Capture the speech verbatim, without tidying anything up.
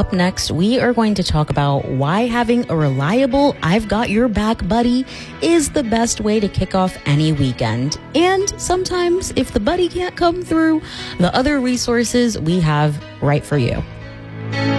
up next, we are going to talk about why having a reliable I've got your back buddy is the best way to kick off any weekend. And sometimes if the buddy can't come through, the other resources we have right for you.